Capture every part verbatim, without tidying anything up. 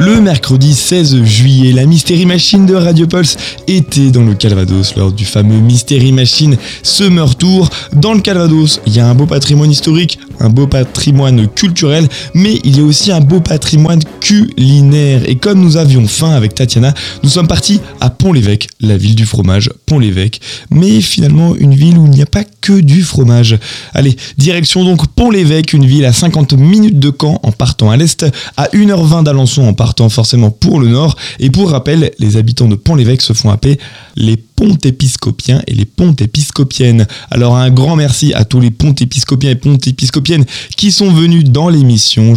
Le mercredi seize juillet, la Mystery Machine de Radio Pulse était dans le Calvados lors du fameux Mystery Machine Summer Tour. Dans le Calvados, il y a un beau patrimoine historique, un beau patrimoine culturel, mais il y a aussi un beau patrimoine culinaire. Et comme nous avions faim avec Tatiana, nous sommes partis à Pont-l'Évêque, la ville du fromage, Pont-l'Évêque. Mais finalement, une ville où il n'y a pas que du fromage. Allez, direction donc Pont-l'Évêque, une ville à cinquante minutes de Caen en partant à l'est, à une heure vingt d'Alençon en partant forcément pour le nord. Et pour rappel, les habitants de Pont-l'Évêque se font appeler les Pontépiscopiens et les Pontépiscopiennes. Alors un grand merci à tous les Pontépiscopiens et Pontépiscopiennes qui sont venus dans l'émission.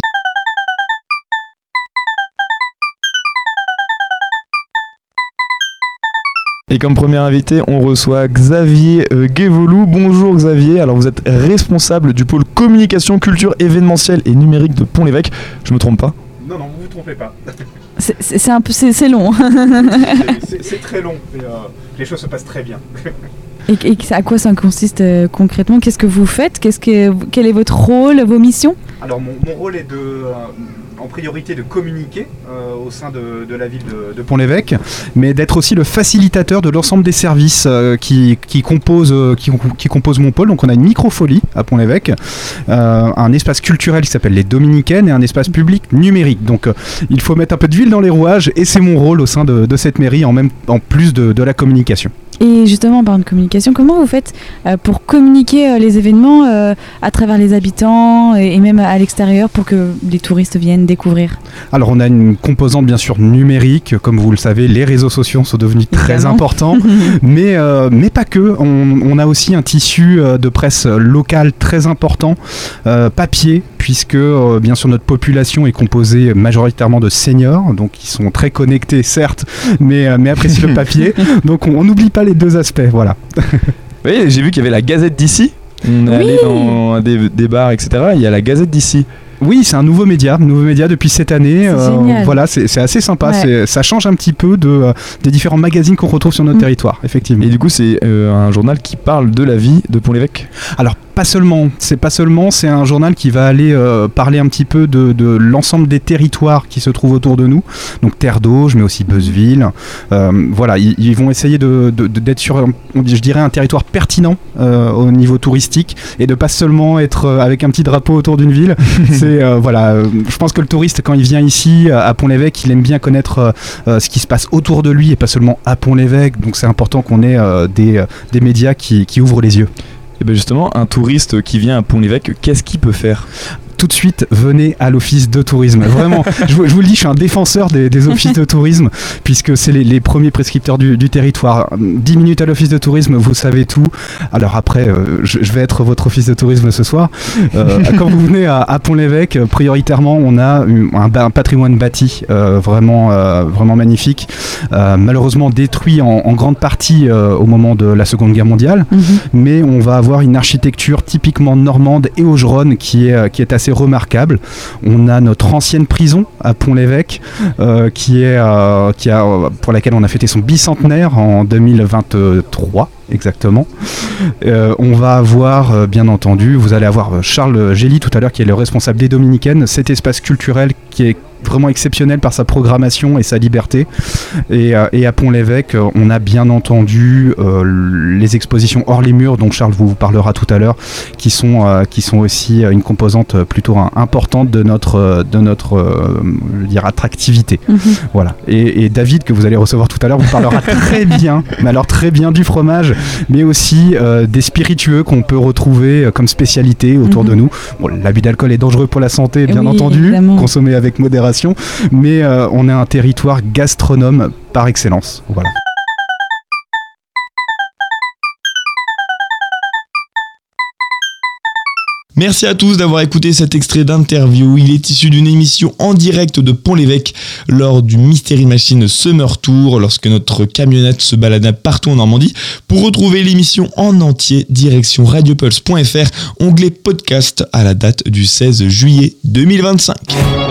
Et comme premier invité, on reçoit Xavier euh, Guévolou. Bonjour Xavier, alors vous êtes responsable du pôle communication, culture, événementielle et numérique de Pont-l'Évêque. Je me trompe pas ? Non, non, vous vous trompez pas. C'est, c'est, c'est un peu, c'est, c'est long. c'est, c'est, c'est très long, mais euh, les choses se passent très bien. Et, et à quoi ça consiste euh, concrètement ? Qu'est-ce que vous faites ? Qu'est-ce que, quel est votre rôle, vos missions ? Alors mon, mon rôle est de, euh, en priorité de communiquer euh, au sein de, de la ville de, de Pont-l'Évêque, mais d'être aussi le facilitateur de l'ensemble des services euh, qui, qui, composent, euh, qui, qui composent mon pôle. Donc on a une microfolie à Pont-l'Évêque, euh, un espace culturel qui s'appelle les Dominicaines et un espace public numérique. Donc euh, il faut mettre un peu de huile dans les rouages et c'est mon rôle au sein de, de cette mairie en, même, en plus de, de la communication. Et justement, en parlant de communication, comment vous faites euh, pour communiquer euh, les événements euh, à travers les habitants et, et même à l'extérieur pour que les touristes viennent découvrir ? Alors on a une composante bien sûr numérique, comme vous le savez, les réseaux sociaux sont devenus très Évidemment. importants, mais, euh, mais pas que, on, on a aussi un tissu de presse local très important, euh, papier, puisque euh, bien sûr notre population est composée majoritairement de seniors, donc ils sont très connectés certes, mais, euh, mais apprécient le papier, donc on n'oublie pas les deux aspects, voilà. Oui, j'ai vu qu'il y avait la Gazette d'ici. On est Oui. allé dans des, des bars, et cetera. Il y a la Gazette d'ici. Oui, c'est un nouveau média, nouveau média depuis cette année. C'est génial. Voilà, c'est, c'est assez sympa. Ouais. C'est, ça change un petit peu de, euh, des différents magazines qu'on retrouve sur notre Mm. territoire, effectivement. Et du coup, c'est euh, un journal qui parle de la vie de Pont-l'Évêque. Alors pas seulement, c'est pas seulement, c'est un journal qui va aller euh, parler un petit peu de, de l'ensemble des territoires qui se trouvent autour de nous, donc Terre d'Auge, mais aussi Beuzeville. Euh, voilà, ils, ils vont essayer de, de, de, d'être sur, je dirais, un territoire pertinent euh, au niveau touristique et de pas seulement être euh, avec un petit drapeau autour d'une ville. c'est euh, voilà, euh, je pense que le touriste quand il vient ici à Pont-l'Évêque, il aime bien connaître euh, ce qui se passe autour de lui et pas seulement à Pont-l'Évêque. Donc c'est important qu'on ait euh, des, des médias qui, qui ouvrent les yeux. Et bien justement, un touriste qui vient à Pont-l'Évêque, qu'est-ce qu'il peut faire ? Tout de suite, venez à l'office de tourisme. Vraiment, je, vous, je vous le dis, je suis un défenseur des, des offices de tourisme, puisque c'est les, les premiers prescripteurs du, du territoire. dix minutes à l'office de tourisme, vous savez tout. Alors après, euh, je, je vais être votre office de tourisme ce soir. Euh, quand vous venez à, à Pont-l'Évêque, prioritairement, on a un, un patrimoine bâti euh, vraiment, euh, vraiment magnifique, euh, malheureusement détruit en, en grande partie euh, au moment de la Seconde Guerre mondiale, Mhm. mais on va avoir une architecture typiquement normande et augeronne qui est, qui est assez remarquable. On a notre ancienne prison à Pont-l'Évêque euh, qui est, euh, qui a, pour laquelle on a fêté son bicentenaire en deux mille vingt-trois exactement. Euh, on va avoir euh, bien entendu, vous allez avoir Charles Gély tout à l'heure qui est le responsable des Dominicaines, cet espace culturel qui est vraiment exceptionnel par sa programmation et sa liberté. Et, euh, et à Pont-l'Évêque, euh, on a bien entendu euh, les expositions hors les murs dont Charles vous parlera tout à l'heure, qui sont, euh, qui sont aussi une composante plutôt hein, importante de notre, de notre euh, je veux dire, attractivité. Mhm. Voilà. Et, et David, que vous allez recevoir tout à l'heure, vous parlera très bien, mais alors très bien du fromage, mais aussi euh, des spiritueux qu'on peut retrouver euh, comme spécialité autour Mhm. de nous. Bon, l'abus d'alcool est dangereux pour la santé, bien Oui, entendu, évidemment. consommer avec modération, mais euh, on est un territoire gastronome par excellence. Voilà. Merci à tous d'avoir écouté cet extrait d'interview. Il est issu d'une émission en direct de Pont-l'Évêque lors du Mystery Machine Summer Tour, lorsque notre camionnette se baladait partout en Normandie. Pour retrouver l'émission en entier, direction radiopulse point f r, onglet podcast à la date du seize juillet deux mille vingt-cinq.